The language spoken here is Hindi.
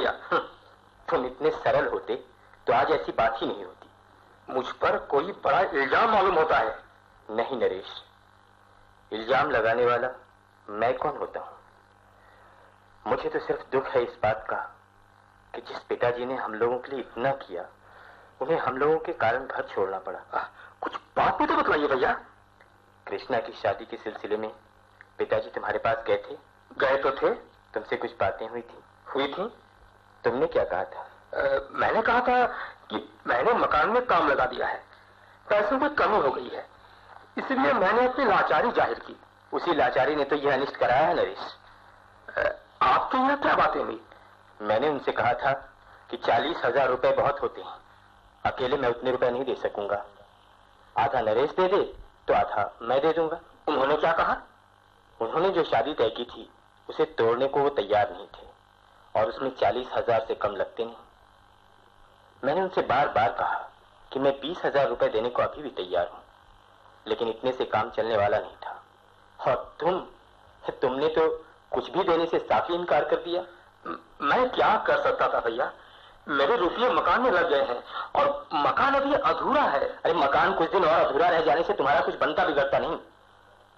भैया। तुम इतने सरल होते तो आज ऐसी बात ही नहीं होती। मुझ पर कोई बड़ा इल्जाम मालूम होता है। नहीं नरेश, इल्जाम लगाने वाला मैं कौन होता हूं? मुझे तो सिर्फ दुख है इस बात का कि जिस पिताजी ने हम लोगों के लिए इतना किया, उन्हें हम लोगों के कारण घर छोड़ना पड़ा। कुछ बात भी तो बतलाइए भैया। कृष्णा की शादी के सिलसिले में पिताजी तुम्हारे पास गए थे? गए तो थे। तुमसे कुछ बातें हुई थी? तुमने क्या कहा था? मैंने कहा था कि मैंने मकान में काम लगा दिया है, पैसों की कमी हो गई है, इसलिए मैंने अपनी लाचारी जाहिर की। उसी लाचारी ने तो यह अनिष्ट कराया है नरेश। आपके यहाँ क्या बातें हुई? मैंने उनसे कहा था कि 40,000 रुपए बहुत होते हैं, अकेले मैं उतने रुपए नहीं दे सकूंगा। आधा नरेश दे दे तो आधा मैं दे दूंगा। उन्होंने क्या कहा? उन्होंने जो शादी तय की थी उसे तोड़ने को वो तैयार नहीं थे, और उसमें 40,000 से कम लगते नहीं। मैंने उनसे बार बार कहा कि मैं 20,000 रुपए देने को अभी भी तैयार हूं, लेकिन इतने से काम चलने वाला नहीं था। और तुमने तो कुछ भी देने से साफ ही इनकार कर दिया। मैं क्या कर सकता था भैया? मेरे रुपये मकान में लग गए हैं और मकान अभी अधूरा है। अरे मकान कुछ दिन और अधूरा रह जाने से तुम्हारा कुछ बनता बिगड़ता नहीं।